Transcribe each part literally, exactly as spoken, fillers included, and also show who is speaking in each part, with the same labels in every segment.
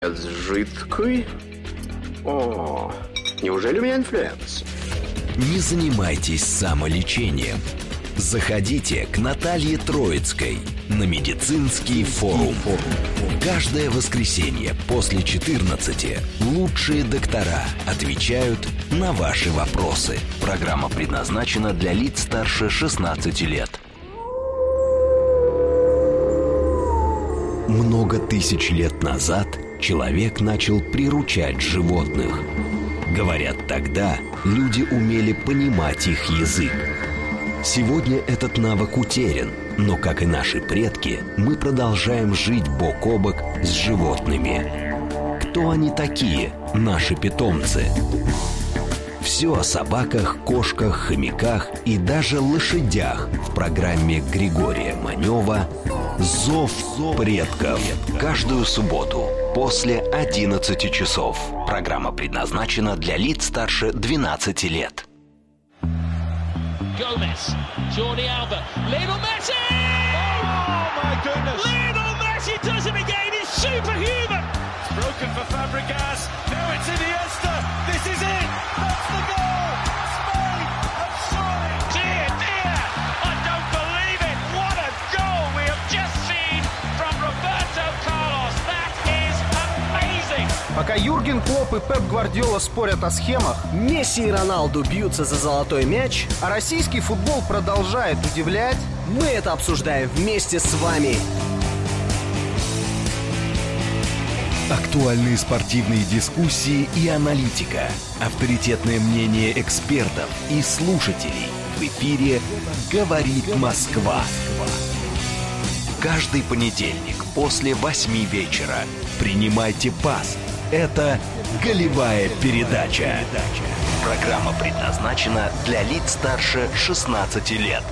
Speaker 1: Жидкий? О, неужели у меня инфлюенс?
Speaker 2: Не занимайтесь самолечением. Заходите к Наталье Троицкой на медицинский форум. Каждое воскресенье после четырнадцати лучшие доктора отвечают на ваши вопросы. Программа предназначена для лиц старше шестнадцати лет. Много тысяч лет назад человек начал приручать животных. Говорят, тогда люди умели понимать их язык. Сегодня этот навык утерян, но, как и наши предки, мы продолжаем жить бок о бок с животными. Кто они такие, наши питомцы? Все о собаках, кошках, хомяках и даже лошадях в программе Григория Манева «Зов предков». Каждую субботу после одиннадцати часов. Программа предназначена для лиц старше двенадцати лет.
Speaker 3: Gomez, Jordi Alba, Lionel Messi! Oh my goodness! Lionel Messi does it again. He's superhuman. It's broken for Fabregas. Now it's Iniesta. This is it. That's the goal. Spain have scored. Dear, dear, I don't believe it. What a goal we have just seen from Roberto Carlos. That is amazing.
Speaker 4: Пока Юрген Клопп и Пеп Гвардиола спорят о схемах, Месси и Роналду бьются за золотой мяч, а российский футбол продолжает удивлять, мы это обсуждаем вместе с вами.
Speaker 2: Актуальные спортивные дискуссии и аналитика. Авторитетное мнение экспертов и слушателей. В эфире «Говорит Москва». Каждый понедельник после восьми вечера. Принимайте пас. Это «Голевая передача». Программа предназначена для лиц старше шестнадцати лет.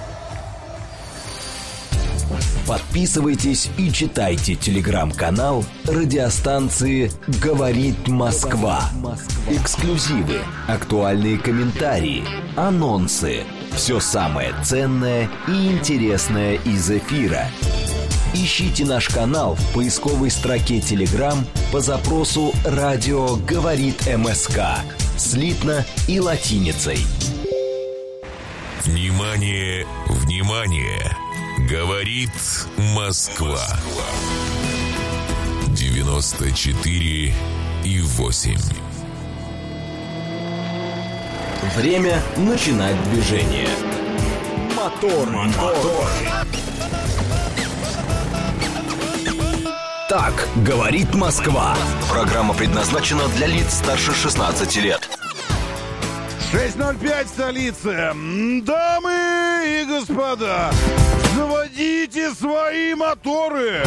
Speaker 2: Подписывайтесь и читайте телеграм-канал радиостанции «Говорит Москва». Эксклюзивы, актуальные комментарии, анонсы. Все самое ценное и интересное из эфира. Ищите наш канал в поисковой строке Telegram по запросу «Радио говорит МСК» слитно и латиницей.
Speaker 5: Внимание, внимание! Говорит Москва. девяносто четыре и восемь.
Speaker 2: Время начинать движение. Мотор, мотор. Так говорит Москва. Программа предназначена для лиц старше шестнадцати лет.
Speaker 6: шесть ноль пять, столица. Дамы и господа, заводите свои моторы.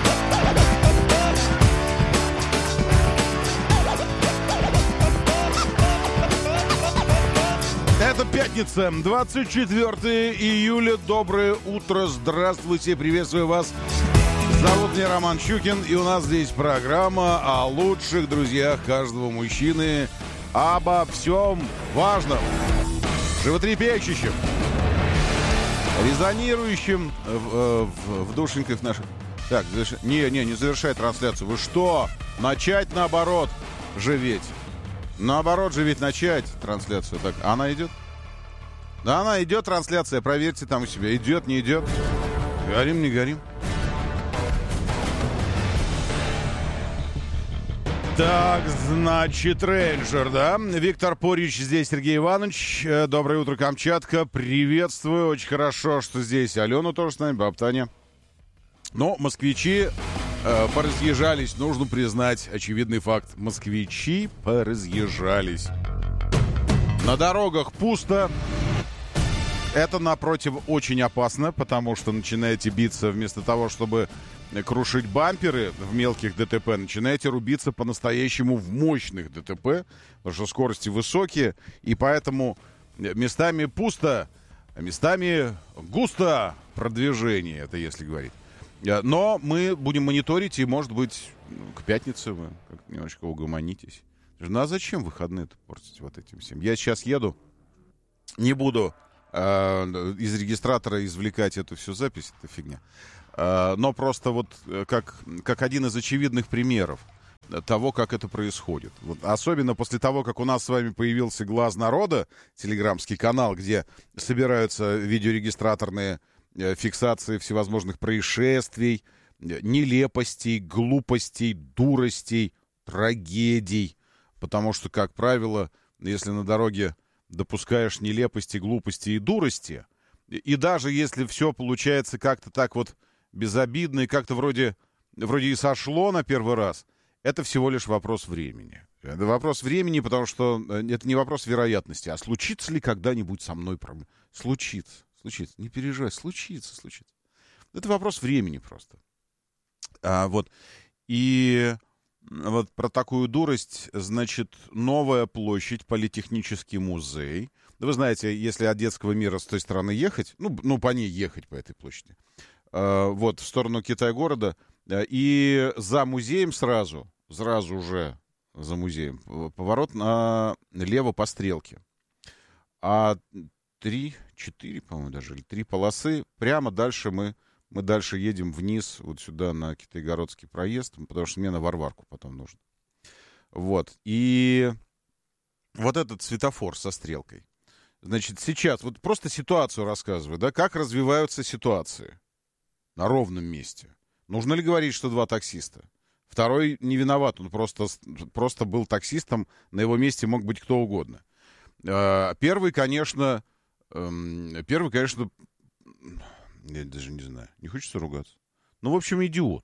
Speaker 6: Это пятница, двадцать четвёртое июля. Доброе утро, здравствуйте, приветствую вас. Зовут меня Роман Щукин, и у нас здесь программа о лучших друзьях каждого мужчины, обо всем важном, животрепещущем, резонирующем в, в, в душеньках наших. Так, не, не, не завершай трансляцию. Вы что? Начать наоборот живеть. Наоборот живеть, начать трансляцию. Так, она идет? Да, она идет, трансляция. Проверьте там у себя. Идет, не идет. Горим, не горим. Так, значит, рейнджер, да? Виктор Порич здесь, Сергей Иванович. Доброе утро, Камчатка. Приветствую. Очень хорошо, что здесь Алена тоже с нами, баба Таня. Но москвичи э, поразъезжались. Нужно признать очевидный факт. Москвичи поразъезжались. На дорогах пусто. Это, напротив, очень опасно, потому что начинаете биться вместо того, чтобы крушить бамперы в мелких ДТП, начинаете рубиться по-настоящему в мощных ДТП, потому что скорости высокие, и поэтому местами пусто, местами густо продвижение, это если говорить. Но мы будем мониторить, и, может быть, к пятнице вы немножечко угомонитесь. Ну а зачем выходные-то портить вот этим всем? Я сейчас еду, не буду э, из регистратора извлекать эту всю запись, это фигня. Но просто вот как, как один из очевидных примеров. того, как это происходит. Вот, особенно после того, как у нас с вами появился «Глаз народа», телеграмский канал, где собираются видеорегистраторные э, фиксации всевозможных происшествий, э, нелепостей, глупостей, дуростей, трагедий. Потому что, как правило, если на дороге допускаешь нелепости, глупости и дурости, и, и даже если все получается как-то так вот безобидно и как-то вроде, вроде и сошло на первый раз, это всего лишь вопрос времени. Это вопрос времени, потому что это не вопрос вероятности, а случится ли когда-нибудь со мной проблема? Случится, случится. Не переживай, случится, случится. Это вопрос времени просто. А, вот. И вот про такую дурость, значит, новая площадь, Политехнический музей. Вы знаете, если от детского мира с той стороны ехать, ну, ну по ней ехать, по этой площади, а, вот, в сторону Китай-города, и за музеем сразу, сразу уже за музеем, поворот налево по стрелке. А три, четыре, по-моему, даже, или три полосы, прямо дальше мы, мы дальше едем вниз, вот сюда на Китайгородский проезд, потому что мне на Варварку потом нужно. Вот, и вот этот светофор со стрелкой. Значит, сейчас, вот просто ситуацию рассказываю, да, как развиваются ситуации на ровном месте. Нужно ли говорить, что два таксиста? Второй не виноват, он просто, просто был таксистом, на его месте мог быть кто угодно. Первый, конечно, первый, конечно, я даже не знаю, не хочется ругаться. Ну, в общем, идиот.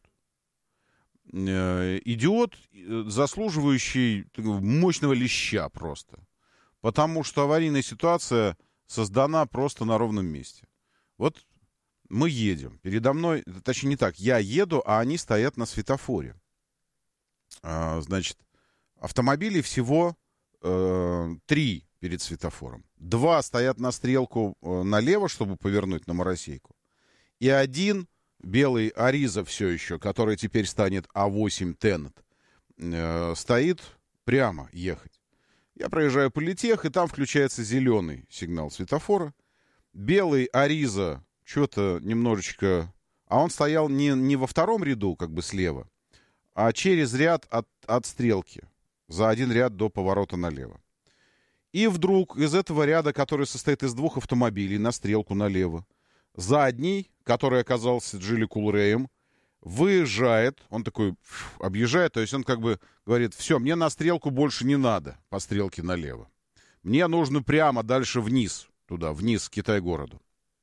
Speaker 6: Идиот, заслуживающий мощного леща просто. Потому что аварийная ситуация создана просто на ровном месте. Вот мы едем. Передо мной, точнее не так, я еду, а они стоят на светофоре. А, значит, автомобилей всего э, три перед светофором. Два стоят на стрелку э, налево, чтобы повернуть на Моросейку. И один, белый Ариза все еще, который теперь станет а восемь Тенет, э, стоит прямо ехать. Я проезжаю Политех, и там включается зеленый сигнал светофора. Белый Ариза что-то немножечко... А он стоял не, не во втором ряду, как бы слева, а через ряд от, от стрелки. За один ряд до поворота налево. И вдруг из этого ряда, который состоит из двух автомобилей, на стрелку налево, задний, который оказался Джили Кулреем, выезжает, он такой объезжает, то есть он как бы говорит: все, мне на стрелку больше не надо, по стрелке налево. Мне нужно прямо дальше вниз, туда, вниз к Китай-городу.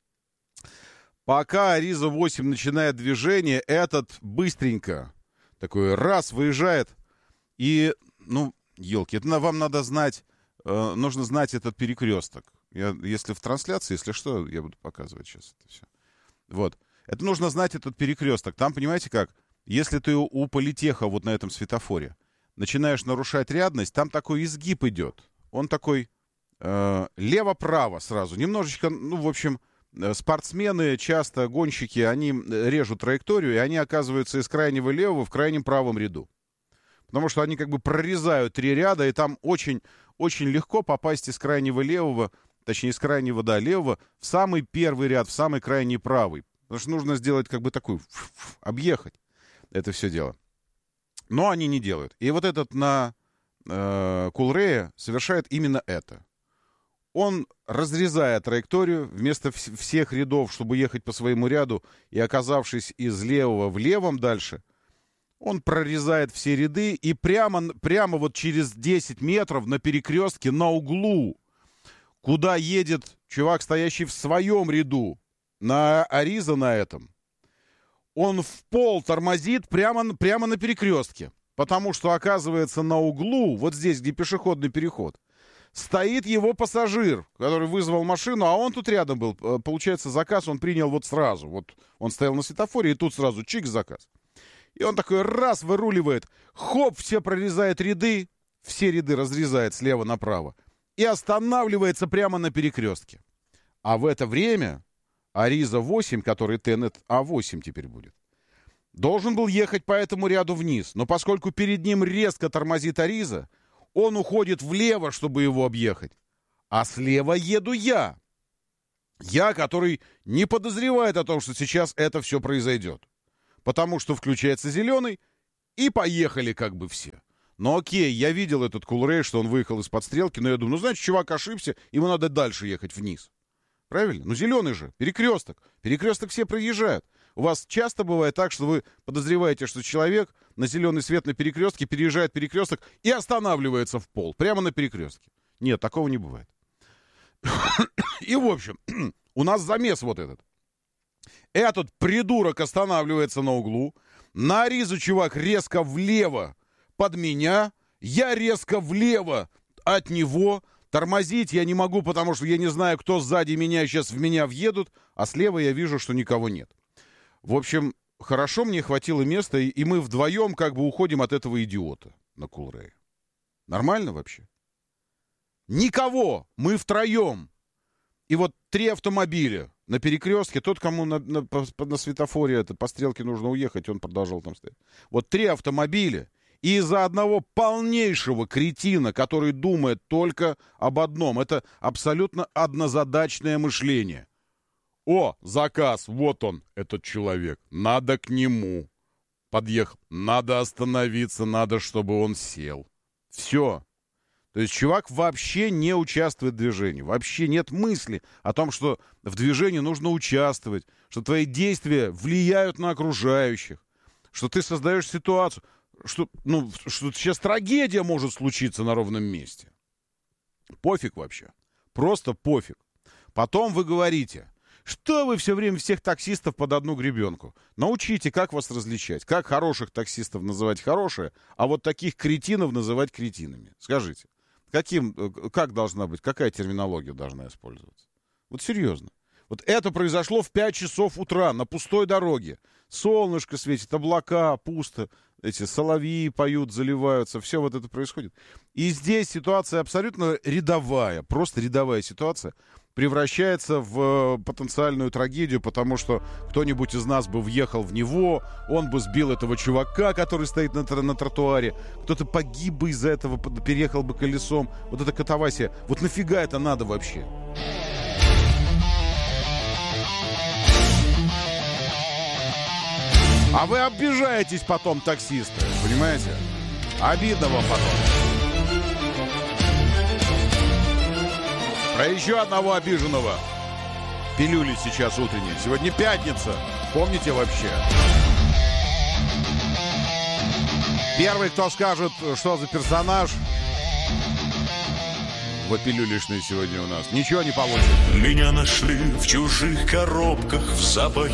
Speaker 6: Пока Ариза восемь начинает движение, этот быстренько такой раз выезжает. И, ну, елки, это вам надо знать, э, нужно знать этот перекресток. Я, если в трансляции, если что, я буду показывать сейчас это все. Вот. Это нужно знать этот перекресток. Там, понимаете как, если ты у, у Политеха вот на этом светофоре начинаешь нарушать рядность, там такой изгиб идет. Он такой э, лево-право сразу. Немножечко, ну, в общем... Спортсмены, часто гонщики, они режут траекторию, и они оказываются из крайнего левого в крайнем правом ряду. Потому что они как бы прорезают три ряда, и там очень, очень легко попасть из крайнего левого, точнее, из крайнего, да, левого, в самый первый ряд, в самый крайний правый. Потому что нужно сделать как бы такую, объехать это все дело. Но они не делают. И вот этот на э, Кулрее совершает именно это. Он, разрезая траекторию, вместо вс- всех рядов, чтобы ехать по своему ряду, и оказавшись из левого в левом дальше, он прорезает все ряды и прямо, прямо вот через десять метров на перекрестке, на углу, куда едет чувак, стоящий в своем ряду, на Ариза на этом, он в пол тормозит прямо, прямо на перекрестке. Потому что, оказывается, на углу, вот здесь, где пешеходный переход, стоит его пассажир, который вызвал машину, а он тут рядом был. Получается, заказ он принял вот сразу. Вот он стоял на светофоре, и тут сразу чик, заказ. И он такой раз выруливает, хоп, все прорезает ряды, все ряды разрезает слева направо и останавливается прямо на перекрестке. А в это время Ариза восемь, который Тенет а восемь теперь будет, должен был ехать по этому ряду вниз. Но поскольку перед ним резко тормозит Ариза, он уходит влево, чтобы его объехать. А слева еду я. Я, который не подозревает о том, что сейчас это все произойдет. Потому что включается зеленый, И поехали как бы все. Ну окей, я видел этот Кулрей, что он выехал из-под стрелки, но я думаю, ну значит, чувак ошибся, ему надо дальше ехать вниз. Правильно? Ну зеленый же, перекресток. Перекресток все проезжают. У вас часто бывает так, что вы подозреваете, что человек на зеленый свет на перекрестке переезжает перекресток и останавливается в пол, прямо на перекрестке. Нет, такого не бывает. И, в общем, у нас замес вот этот. Этот придурок останавливается на углу. На Аризу чувак резко влево под меня. Я резко влево от него. Тормозить я не могу, потому что я не знаю, кто сзади меня сейчас в меня въедут. А слева я вижу, что никого нет. В общем, хорошо мне хватило места, и мы вдвоем как бы уходим от этого идиота на Кулрее. Нормально вообще? Никого! Мы втроем. И вот три автомобиля на перекрестке. Тот, кому на, на, по, на светофоре это, по стрелке нужно уехать, он продолжал там стоять. Вот три автомобиля. И из-за одного полнейшего кретина, который думает только об одном. Это абсолютно однозадачное мышление. О, заказ, вот он, этот человек. Надо к нему. Подъехал. Надо остановиться, надо, чтобы он сел. Все. То есть чувак вообще не участвует в движении. Вообще нет мысли о том, что в движении нужно участвовать, что твои действия влияют на окружающих, что ты создаешь ситуацию, что, ну, что сейчас трагедия может случиться на ровном месте. Пофиг вообще. Просто пофиг. Потом вы говорите, что вы все время всех таксистов под одну гребенку. Научите, как вас различать. Как хороших таксистов называть хорошие, а вот таких кретинов называть кретинами. Скажите. Каким, как должна быть, какая терминология должна использоваться? Вот серьезно. Вот это произошло в пять часов утра на пустой дороге. Солнышко светит, облака, пусто. Эти соловьи поют, заливаются. Все вот это происходит. И здесь ситуация абсолютно рядовая, просто рядовая ситуация превращается в потенциальную трагедию, потому что кто-нибудь из нас бы въехал в него, он бы сбил этого чувака, который стоит на, на тротуаре, кто-то погиб бы из-за этого, переехал бы колесом. Вот это катавасия. Вот нафига это надо вообще? А вы обижаетесь потом, таксисты, понимаете? Обидно вам потом. Про еще одного обиженного. Пилюли сейчас утренние. Сегодня пятница. Помните вообще? Первый, кто скажет, что за персонаж, вот пилюлишный сегодня у нас, ничего не получит.
Speaker 5: Меня нашли в чужих коробках, в запахе